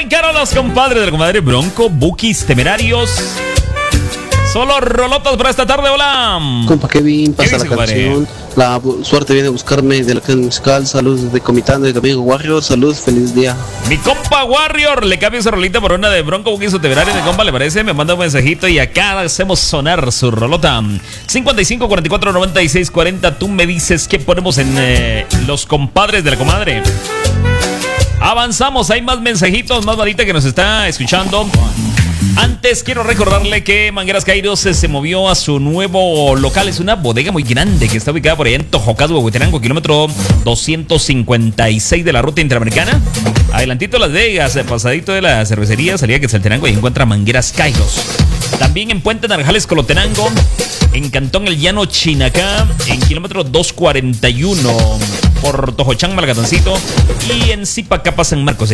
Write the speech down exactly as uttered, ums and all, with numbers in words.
arrancaron los compadres del comadre Bronco, Bukis, Temerarios. Solo rolotas para esta tarde, hola. Compa Kevin, pasa la canción. La suerte viene a buscarme de la canción musical. Saludos de Comitán, de amigo Warrior. Saludos, feliz día. Mi compa Warrior, le cambio esa rolita por una de Bronco, Bukis o Temerarios. Mi compa, ¿le parece? Me manda un mensajito y acá hacemos sonar su rolota. cincuenta y cinco, cuarenta y cuatro, noventa y seis, cuarenta. Tú me dices qué ponemos en eh, los compadres de la comadre. Avanzamos, hay más mensajitos, más bandita que nos está escuchando. Antes quiero recordarle que Mangueras Kairos se, se movió a su nuevo local. Es una bodega muy grande que está ubicada por allá en Tojocas, Huehuetenango, kilómetro doscientos cincuenta y seis de la ruta interamericana. Adelantito Las Vegas, pasadito de la cervecería, salía que Saltenango, y encuentra Mangueras Kairos. También en Puente Naranjales, Colotenango, en Cantón El Llano, Chinacá, en kilómetro doscientos cuarenta y uno por Tojochán, Malagatoncito, y en Zipacapa, San Marcos.